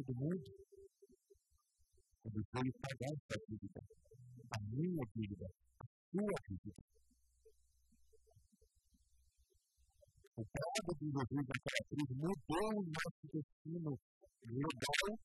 do mundo, ele veio pagar essa dívida, a minha dívida, a sua dívida. O prazo de Jesus naquela cruz mudou o nosso destino legal